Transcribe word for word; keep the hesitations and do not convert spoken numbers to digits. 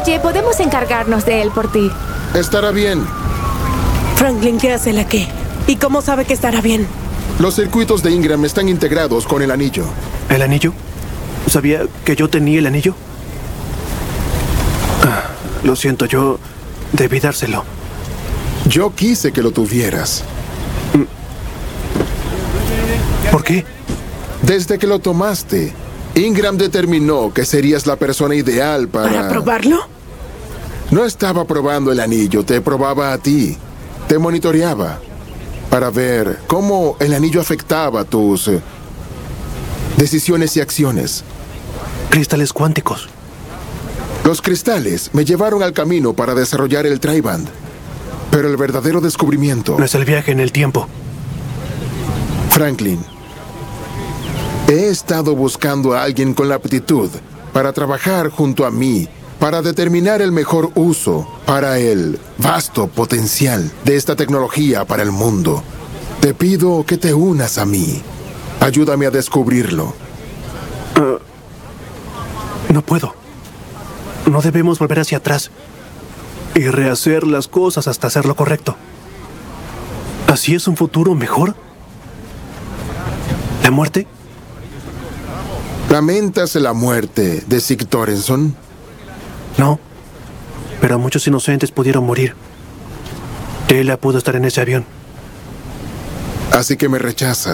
Oye, podemos encargarnos de él por ti. Estará bien. Franklin, ¿qué hace él aquí? ¿Y cómo sabe que estará bien? Los circuitos de Ingram están integrados con el anillo. ¿El anillo? ¿Sabía que yo tenía el anillo? Ah, lo siento, yo debí dárselo. Yo quise que lo tuvieras. ¿Por qué? Desde que lo tomaste, Ingram determinó que serías la persona ideal para... ¿Para probarlo? No estaba probando el anillo, te probaba a ti. Te monitoreaba para ver cómo el anillo afectaba tus eh, decisiones y acciones. Cristales cuánticos. Los cristales me llevaron al camino para desarrollar el Tri-Band. Pero el verdadero descubrimiento... No es el viaje en el tiempo. Franklin, he estado buscando a alguien con la aptitud para trabajar junto a mí, para determinar el mejor uso para el vasto potencial de esta tecnología para el mundo. Te pido que te unas a mí. Ayúdame a descubrirlo. Uh, no puedo. No debemos volver hacia atrás y rehacer las cosas hasta hacer lo correcto. ¿Así es un futuro mejor? ¿La muerte? ¿Lamentas la muerte de Sig Torenson? No, pero muchos inocentes pudieron morir. Ella pudo estar en ese avión. Así que me rechazas.